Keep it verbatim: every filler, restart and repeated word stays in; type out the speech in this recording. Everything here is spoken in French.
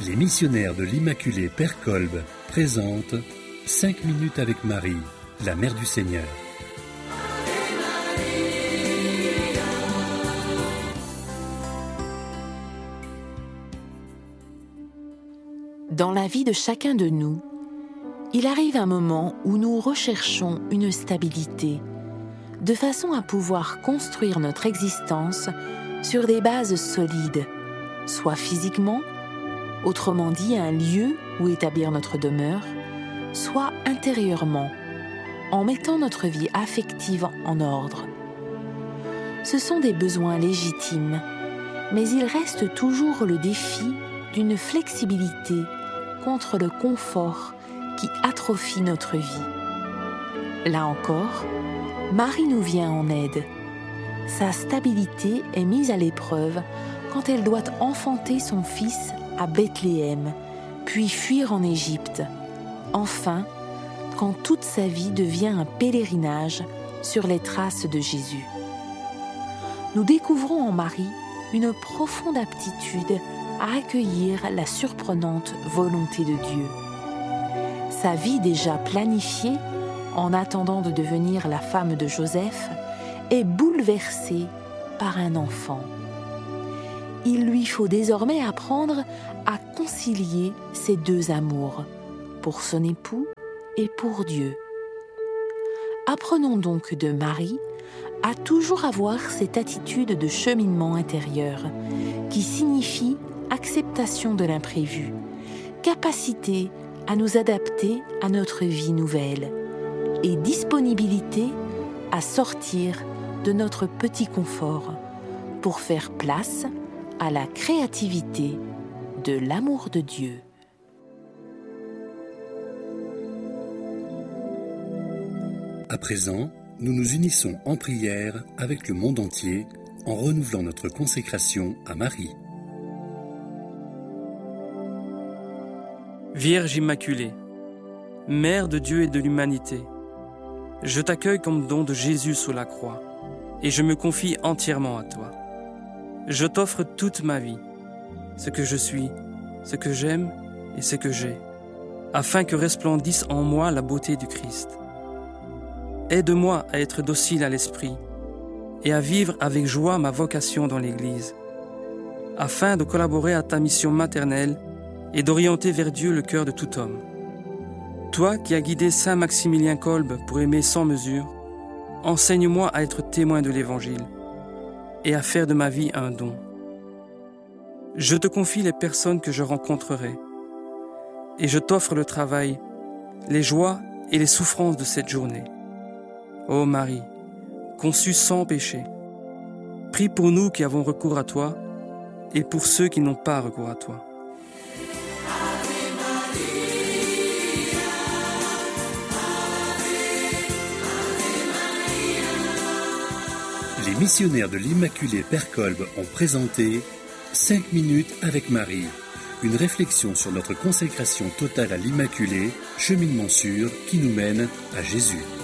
Les missionnaires de l'Immaculée Père Kolb présentent cinq minutes avec Marie, la Mère du Seigneur. Dans la vie de chacun de nous, il arrive un moment où nous recherchons une stabilité, de façon à pouvoir construire notre existence sur des bases solides, soit physiquement, autrement dit un lieu où établir notre demeure, soit intérieurement, en mettant notre vie affective en ordre. Ce sont des besoins légitimes, mais il reste toujours le défi d'une flexibilité contre le confort qui atrophie notre vie. Là encore, Marie nous vient en aide. Sa stabilité est mise à l'épreuve quand elle doit enfanter son fils à Bethléem, puis fuir en Égypte. Enfin, quand toute sa vie devient un pèlerinage sur les traces de Jésus. Nous découvrons en Marie une profonde aptitude à accueillir la surprenante volonté de Dieu. Sa vie déjà planifiée, en attendant de devenir la femme de Joseph, est bouleversée par un enfant. Il lui faut désormais apprendre à concilier ces deux amours, pour son époux et pour Dieu. Apprenons donc de Marie à toujours avoir cette attitude de cheminement intérieur, qui signifie acceptation de l'imprévu, capacité à nous adapter à notre vie nouvelle et disponibilité à sortir de notre petit confort pour faire place à la créativité de l'amour de Dieu. À présent, nous nous unissons en prière avec le monde entier en renouvelant notre consécration à Marie. Vierge Immaculée, Mère de Dieu et de l'humanité, je t'accueille comme don de Jésus sous la croix et je me confie entièrement à toi. Je t'offre toute ma vie, ce que je suis, ce que j'aime et ce que j'ai, afin que resplendisse en moi la beauté du Christ. Aide-moi à être docile à l'esprit et à vivre avec joie ma vocation dans l'Église, afin de collaborer à ta mission maternelle et d'orienter vers Dieu le cœur de tout homme. Toi qui as guidé Saint Maximilien Kolb pour aimer sans mesure, enseigne-moi à être témoin de l'Évangile et à faire de ma vie un don. Je te confie les personnes que je rencontrerai et je t'offre le travail, les joies et les souffrances de cette journée. Ô Marie, conçue sans péché, prie pour nous qui avons recours à toi et pour ceux qui n'ont pas recours à toi. Les missionnaires de l'Immaculée Père Kolb ont présenté cinq minutes avec Marie, une réflexion sur notre consécration totale à l'Immaculée, cheminement sûr qui nous mène à Jésus.